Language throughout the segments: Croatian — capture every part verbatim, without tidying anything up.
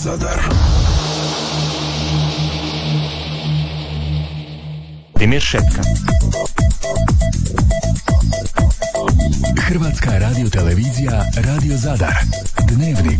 Zadar. Dimir Šetka. Hrvatska radiotelevizija Radio Zadar. Dnevnik.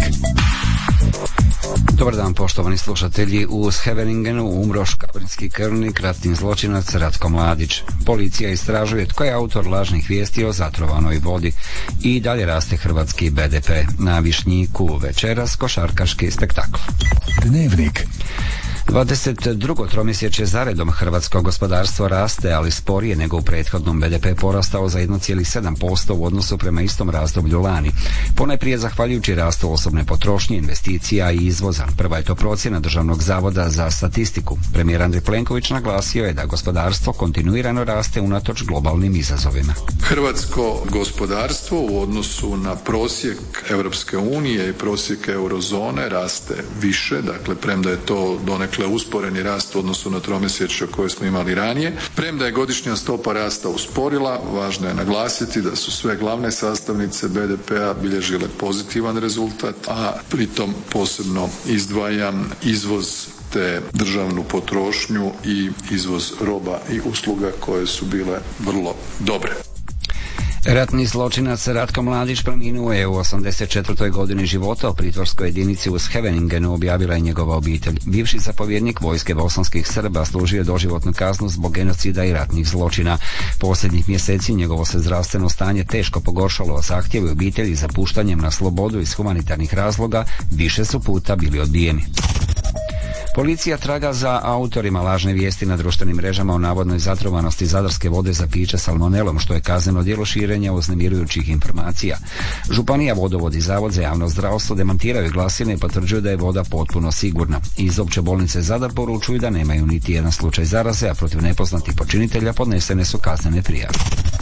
Dobar dan, poštovani slušatelji. U Scheveningenu umro škabrnjski krvnik, ratni zločinac Ratko Mladić. Policija istražuje tko je autor lažnih vijesti o zatrovanoj vodi. I dalje raste hrvatski be de pe. Na Višnjiku večeras košarkaški spektakl. Dnevnik. dvadeset drugo tromjesečje zaredom hrvatsko gospodarstvo raste, ali sporije nego u prethodnom. be de pe porastao za jedan zarez sedam posto u odnosu prema istom razdoblju lani. Ponajprije zahvaljujući rastu osobne potrošnje, investicija i izvoza. Prva je to procjena Državnog zavoda za statistiku. Premijer Andrej Plenković naglasio je da gospodarstvo kontinuirano raste unatoč globalnim izazovima. Hrvatsko gospodarstvo u odnosu na prosjek Europske unije i prosjek eurozone raste više, dakle premda je to donekle usporeni rast u odnosu na tromjesečje koje smo imali ranije. Premda je godišnja stopa rasta usporila, važno je naglasiti da su sve glavne sastavnice be de pe-a bilježile pozitivan rezultat, a pritom posebno izdvajam izvoz te državnu potrošnju i izvoz roba i usluga koje su bile vrlo dobre. Ratni zločinac Ratko Mladić preminuo je u osamdeset četvrtoj godini života. U pritvorskoj jedinici u Scheveningenu objavila je njegova obitelj. Bivši zapovjednik vojske bosanskih Srba služio je doživotnu kaznu zbog genocida i ratnih zločina. Posljednjih mjeseci njegovo se zdravstveno stanje teško pogoršalo, a zahtjevi obitelji za puštanjem na slobodu iz humanitarnih razloga više su puta bili odbijeni. Policija traga za autorima lažne vijesti na društvenim mrežama o navodnoj zatrovanosti zadarske vode za piće salmonelom, što je kazneno djelo širenja uznemirujućih informacija. Županija, Vodovod i Zavod za javno zdravstvo demantiraju glasine i potvrđuju da je voda potpuno sigurna. Iz opće bolnice Zadar poručuju da nemaju niti jedan slučaj zaraze, a protiv nepoznatih počinitelja podnesene su kaznene prijave.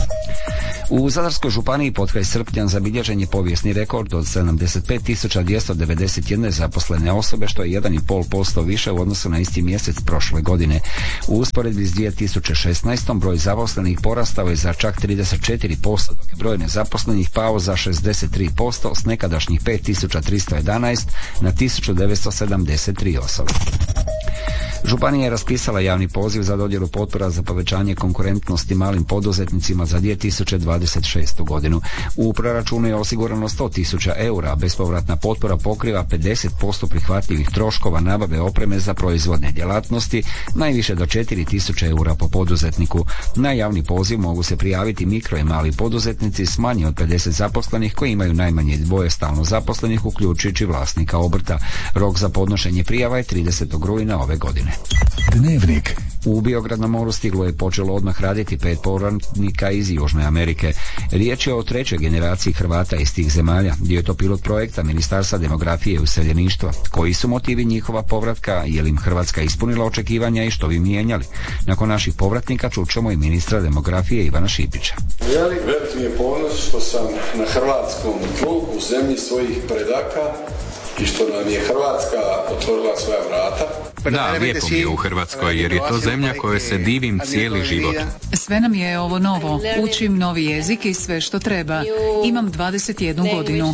U Zadarskoj županiji potkraj srpnja zabilježen je povijesni rekord od sedamdeset pet tisuća dvjesto devedeset jedne zaposlene osobe, što je jedan zarez pet posto više u odnosu na isti mjesec prošle godine. U usporedbi s dvije tisuće šesnaestom broj zaposlenih porastao je za čak trideset četiri posto, dok je broj nezaposlenih pao za šezdeset tri posto s nekadašnjih pet tisuća tristo jedanaest na tisuću devetsto sedamdeset tri osobe. Županija je raspisala javni poziv za dodjelu potpora za povećanje konkurentnosti malim poduzetnicima za dvije tisuće dvadeset šestu godinu. U proračunu je osigurano sto tisuća eura, a bespovratna potpora pokriva pedeset posto prihvatljivih troškova nabave opreme za proizvodne djelatnosti, najviše do četiri tisuće eura po poduzetniku. Na javni poziv mogu se prijaviti mikro i mali poduzetnici s manje od pedeset zaposlenih koji imaju najmanje dvoje stalno zaposlenih, uključujući vlasnika obrta. Rok za podnošenje prijava je tridesetog rujna ove godine. Dnevnik. U Biogradnom moru stiglo je počelo odmah raditi pet povratnika iz Južne Amerike. Riječ je o trećoj generaciji Hrvata iz tih zemalja. Dio je to pilot projekta Ministarstva demografije i useljeništva. Koji su motivi njihova povratka, je li im Hrvatska ispunila očekivanja i što bi mijenjali? Nakon naših povratnika čućemo i ministra demografije Ivana Šipića. Veliki mi je ponos što sam na hrvatskom tlu, u zemlji svojih predaka, i što nam je Hrvatska otvorila svoja vrata. Da, lijepo mi je u Hrvatskoj, jer je to zemlja kojoj se divim cijeli život. Sve nam je ovo novo. Učim novi jezik i sve što treba. Imam dvadeset jednu godinu.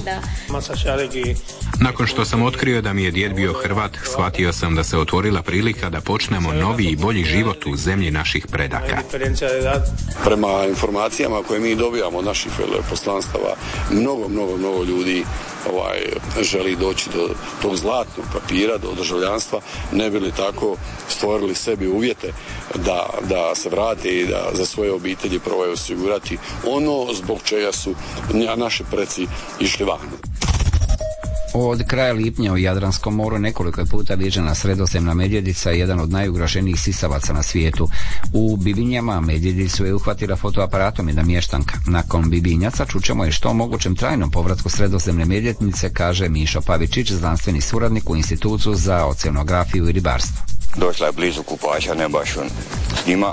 Nakon što sam otkrio da mi je djed bio Hrvat, shvatio sam da se otvorila prilika da počnemo novi i bolji život u zemlji naših predaka. Prema informacijama koje mi dobijamo od naših veleposlanstava, mnogo, mnogo, mnogo ljudi ovaj, želi doći do tog zlatnog papira, do državljanstva, ne bi li tako stvorili sebi uvjete da, da se vrate i da za svoje obitelji probaju osigurati ono zbog čega su naši preci išli van. Od kraja lipnja u Jadranskom moru nekoliko je puta viđena sredozemna medvjedica, jedan od najugroženijih sisavaca na svijetu. U Bibinjama medvjedicu je uhvatila fotoaparatom jedna mještanka. Nakon Bibinjaca čućemo je što o mogućem trajnom povratku sredozemne medvjedice kaže Mišo Pavičić, znanstveni suradnik u Institutu za oceanografiju i ribarstvo. Došla je blizu kupača, ne baš on s njima.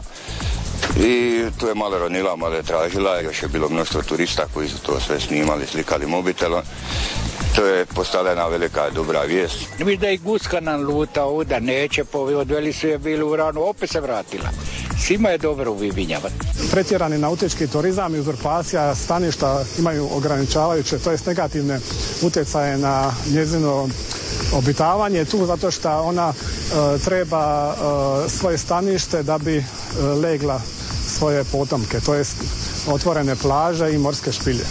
I tu je malo ronila, malo je tražila, još je bilo mnoštvo turista koji su to sve snimali, slikali mobitelom. To je postala jedna velika dobra vijest. Viš da i guska nam luta ovdje, neće povi, odveli su je bili u ranu, opet se vratila. Svima je dobro u Bibinjama. Pretjerani nautički turizam i uzurpacija staništa imaju ograničavajuće, to jest negativne utjecaje na njezino obitavanje tu zato što ona treba svoje stanište da bi legla svoje potomke, to jest otvorene plaže i morske špilje.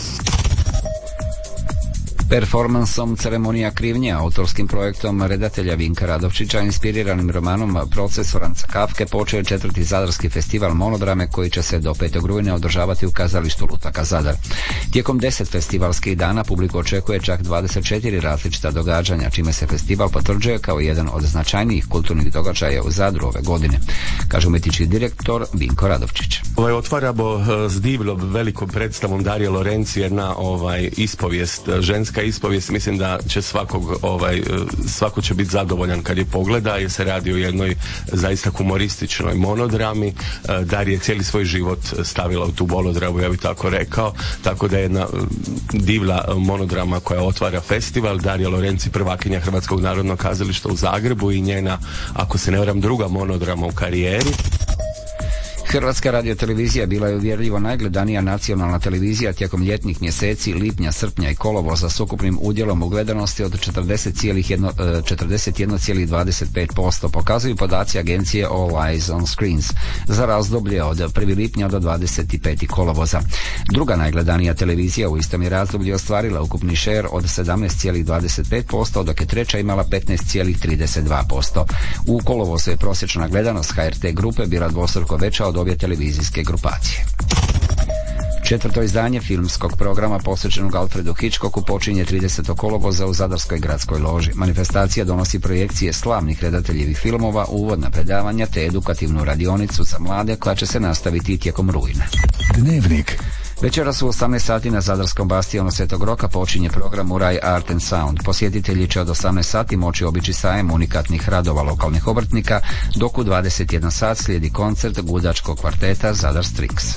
Performansom Ceremonija krivnje, autorskim projektom redatelja Vinka Radovčića, inspiriranim romanom Proces Franca Kafke, počeo je četvrti zadarski festival monodrame koji će se do petog rujna održavati u kazalištu Lutaka Zadar. Tijekom deset festivalskih dana publiku očekuje čak dvadeset četiri različita događanja, čime se festival potvrđuje kao jedan od značajnijih kulturnih događaja u Zadru ove godine, kaže umjetnički direktor Vinko Radovčić. Ovaj otvaramo s divnom velikom predstavom Darije Lorenci, jedna ovaj ispovijest, ženska ispovijest. Mislim da će svakog ovaj svako će biti zadovoljan kad je pogleda, jer se radi o jednoj zaista humorističnoj monodrami. Darija je cijeli svoj život stavila u tu monodramu, ja bih tako rekao, tako da je jedna divna monodrama koja otvara festival. Darija Lorenci, prvakinja Hrvatskog narodnog kazališta u Zagrebu i njena, ako se ne varam, druga monodrama u karijeri. Hrvatska radiotelevizija bila je uvjerljivo najgledanija nacionalna televizija tijekom ljetnih mjeseci lipnja, srpnja i kolovoza s ukupnim udjelom u gledanosti od četrdeset jedan zarez dvadeset pet posto, pokazuju podaci agencije All Eyes on Screens za razdoblje od prvog lipnja do dvadeset petog kolovoza. Druga najgledanija televizija u istom je razdoblju ostvarila ukupni šer od sedamnaest zarez dvadeset pet posto, dok je treća imala petnaest zarez trideset dva posto. U kolovozu je prosječna gledanost H R T grupe bila dvostruko veća od obje televizijske grupacije. Četvrto izdanje filmskog programa posvećenog Alfredu Hitchcocku počinje tridesetog kolovoza u Zadarskoj gradskoj loži. Manifestacija donosi projekcije slavnih redateljevih filmova, uvodna predavanja te edukativnu radionicu za mlade koja će se nastaviti tijekom rujna. Dnevnik. Večeras u osamnaest sati na Zadarskom bastionu Svetog Roka počinje program Uraj Art and Sound. Posjetitelji će od osamnaest sati moći obići sajem unikatnih radova lokalnih obrtnika, dok u dvadeset jedan sat slijedi koncert gudačkog kvarteta Zadar Strix.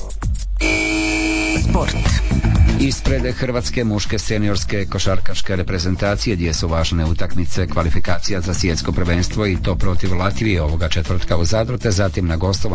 Sport. Ispred hrvatske muške seniorske košarkaške reprezentacije gdje su važne utakmice kvalifikacija za svjetsko prvenstvo i to protiv Latvije ovoga četvrtka u Zadru, te zatim na gostovanju